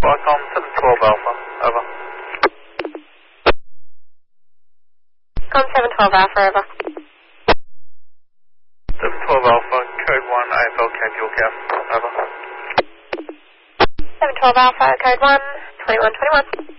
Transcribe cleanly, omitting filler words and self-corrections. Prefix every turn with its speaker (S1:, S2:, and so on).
S1: Viacom 712 Alpha, over.
S2: Com 712 Alpha, over.
S1: 712 Alpha, code 1, AFL Camp York Alpha, over.
S2: 712 Alpha, code 1, 2121.